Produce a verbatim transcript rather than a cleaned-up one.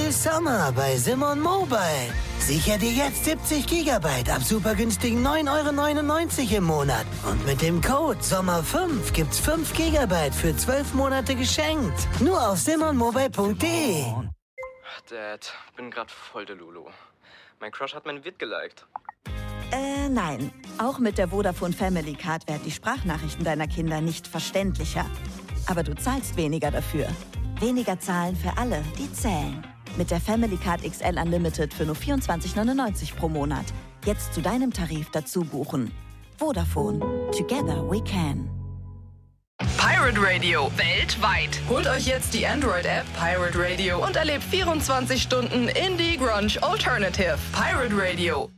Real Summer bei Simon Mobile. Sicher dir jetzt siebzig Gigabyte ab super günstigen neun Euro neunundneunzig im Monat. Und mit dem Code Sommer fünf gibt's fünf Gigabyte für zwölf Monate geschenkt. Nur auf simon mobile punkt de. Dad, bin grad voll der Lulu. Mein Crush hat mein Vid geliked. Äh, nein. Auch mit der Vodafone Family Card werden die Sprachnachrichten deiner Kinder nicht verständlicher. Aber du zahlst weniger dafür. Weniger zahlen für alle, die zählen. Mit der Family Card X L Unlimited für nur vierundzwanzig neunundneunzig pro Monat. Jetzt zu deinem Tarif dazu buchen. Vodafone. Together we can. Pirate Radio weltweit. Holt euch jetzt die Android-App Pirate Radio und erlebt vierundzwanzig Stunden Indie Grunge Alternative. Pirate Radio.